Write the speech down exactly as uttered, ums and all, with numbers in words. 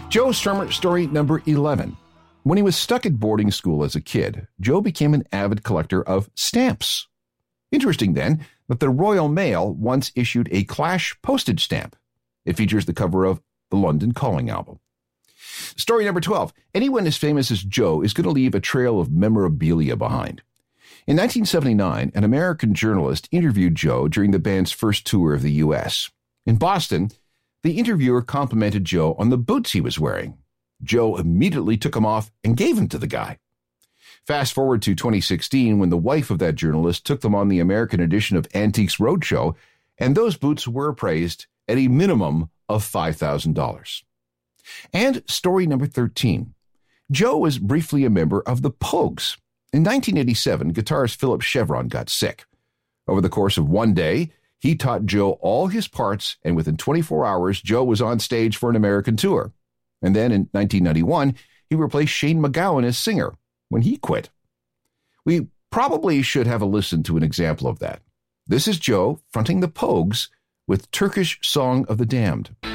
Joe Strummer, story number eleven. When he was stuck at boarding school as a kid, Joe became an avid collector of stamps. Interesting, then, that the Royal Mail once issued a Clash postage stamp. It features the cover of the London Calling album. Story number twelve. Anyone as famous as Joe is going to leave a trail of memorabilia behind. In nineteen seventy-nine, an American journalist interviewed Joe during the band's first tour of the U S. In Boston, the interviewer complimented Joe on the boots he was wearing. Joe immediately took them off and gave them to the guy. Fast forward to twenty sixteen, when the wife of that journalist took them on the American edition of Antiques Roadshow, and those boots were appraised at a minimum of five thousand dollars. And story number thirteen. Joe was briefly a member of the Pogues. In nineteen eighty-seven, guitarist Philip Chevron got sick. Over the course of one day, he taught Joe all his parts, and within twenty-four hours, Joe was on stage for an American tour. And then in nineteen ninety-one, he replaced Shane MacGowan as singer when he quit. We probably should have a listen to an example of that. This is Joe fronting the Pogues with Turkish Song of the Damned.